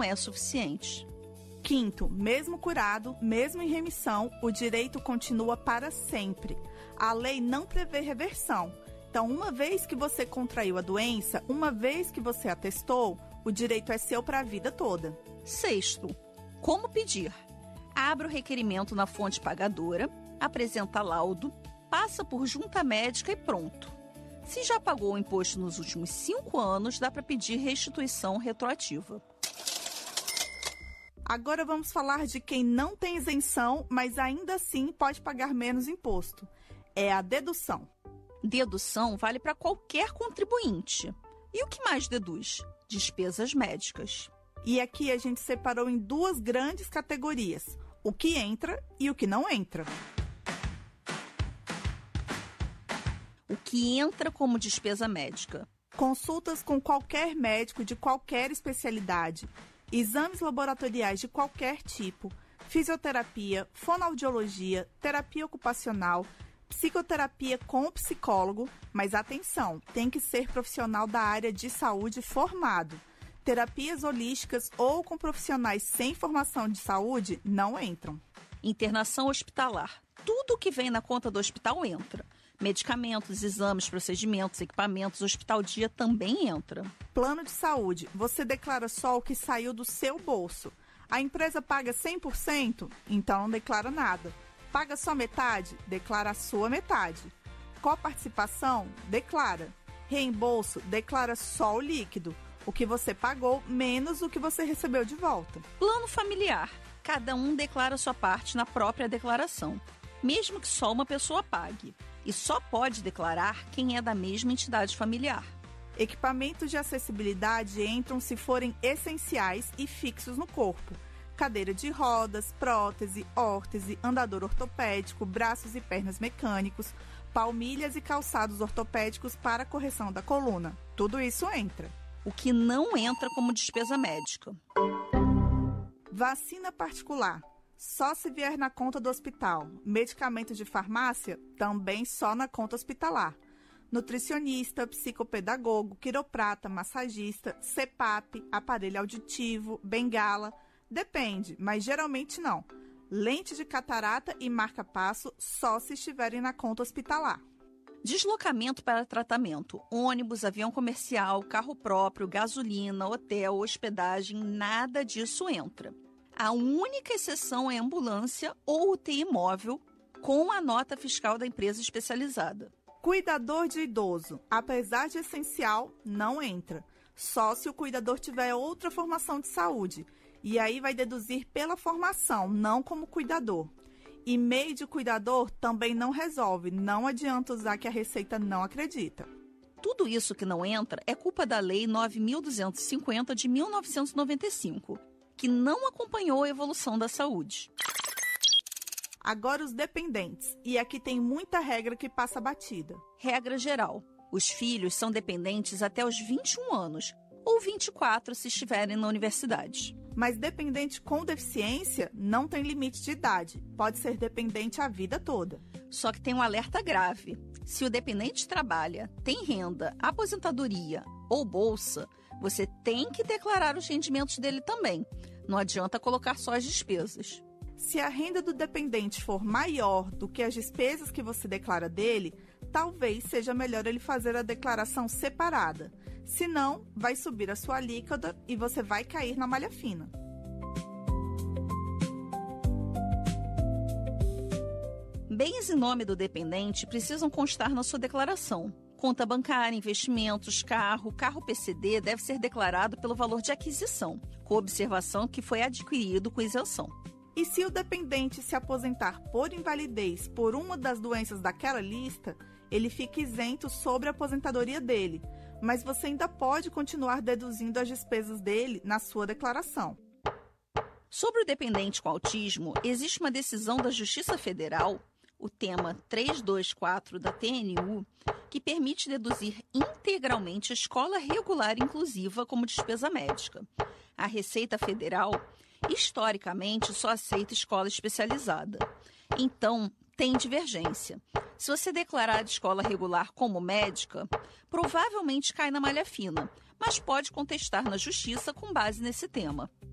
não é suficiente. Quinto, mesmo curado, mesmo em remissão, o direito continua para sempre. A lei não prevê reversão. Então, uma vez que você contraiu a doença, uma vez que você atestou, o direito é seu para a vida toda. Sexto, como pedir? Abre o requerimento na fonte pagadora, apresenta laudo, passa por junta médica e pronto. Se já pagou o imposto nos últimos 5 anos, dá para pedir restituição retroativa. Agora vamos falar de quem não tem isenção, mas ainda assim pode pagar menos imposto. É a dedução. Dedução vale para qualquer contribuinte. E o que mais deduz? Despesas médicas. E aqui a gente separou em 2 grandes categorias: o que entra e o que não entra. O que entra como despesa médica? Consultas com qualquer médico de qualquer especialidade, exames laboratoriais de qualquer tipo, fisioterapia, fonoaudiologia, terapia ocupacional, psicoterapia com o psicólogo, mas atenção, tem que ser profissional da área de saúde formado. Terapias holísticas ou com profissionais sem formação de saúde não entram. Internação hospitalar. Tudo que vem na conta do hospital entra. Medicamentos, exames, procedimentos, equipamentos, hospital-dia também entra. Plano de saúde. Você declara só o que saiu do seu bolso. A empresa paga 100%? Então não declara nada. Paga só metade? Declara a sua metade. Coparticipação? Declara. Reembolso? Declara só o líquido. O que você pagou menos o que você recebeu de volta. Plano familiar. Cada um declara sua parte na própria declaração, mesmo que só uma pessoa pague. E só pode declarar quem é da mesma entidade familiar. Equipamentos de acessibilidade entram se forem essenciais e fixos no corpo. Cadeira de rodas, prótese, órtese, andador ortopédico, braços e pernas mecânicos, palmilhas e calçados ortopédicos para correção da coluna. Tudo isso entra. O que não entra como despesa médica? Vacina particular. Só se vier na conta do hospital. Medicamentos de farmácia, também só na conta hospitalar. Nutricionista, psicopedagogo, quiroprata, massagista, CPAP, aparelho auditivo, bengala. Depende, mas geralmente não. Lente de catarata e marca-passo só se estiverem na conta hospitalar. Deslocamento para tratamento. Ônibus, avião comercial, carro próprio, gasolina, hotel, hospedagem, nada disso entra. A única exceção é ambulância ou UTI móvel com a nota fiscal da empresa especializada. Cuidador de idoso, apesar de essencial, não entra. Só se o cuidador tiver outra formação de saúde. E aí vai deduzir pela formação, não como cuidador. E meio de cuidador também não resolve. Não adianta usar que a Receita não acredita. Tudo isso que não entra é culpa da Lei 9.250 de 1995, que não acompanhou a evolução da saúde. Agora os dependentes. E aqui tem muita regra que passa batida. Regra geral. Os filhos são dependentes até os 21 anos, ou 24 se estiverem na universidade. Mas dependente com deficiência não tem limite de idade. Pode ser dependente a vida toda. Só que tem um alerta grave. Se o dependente trabalha, tem renda, aposentadoria ou bolsa, você tem que declarar os rendimentos dele também. Não adianta colocar só as despesas. Se a renda do dependente for maior do que as despesas que você declara dele, talvez seja melhor ele fazer a declaração separada. Senão, vai subir a sua alíquota e você vai cair na malha fina. Bens em nome do dependente precisam constar na sua declaração. Conta bancária, investimentos, carro PCD deve ser declarado pelo valor de aquisição, com observação que foi adquirido com isenção. E se o dependente se aposentar por invalidez por uma das doenças daquela lista, ele fica isento sobre a aposentadoria dele, mas você ainda pode continuar deduzindo as despesas dele na sua declaração. Sobre o dependente com autismo, existe uma decisão da Justiça Federal, o tema 324 da TNU, que permite deduzir integralmente a escola regular inclusiva como despesa médica. A Receita Federal, historicamente, só aceita escola especializada. Então, tem divergência. Se você declarar a escola regular como médica, provavelmente cai na malha fina, mas pode contestar na justiça com base nesse tema.